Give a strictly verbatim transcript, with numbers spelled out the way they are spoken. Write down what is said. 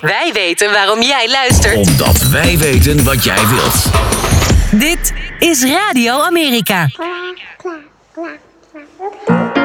Wij weten waarom jij luistert. Omdat wij weten wat jij wilt. Dit is Radio Amerika.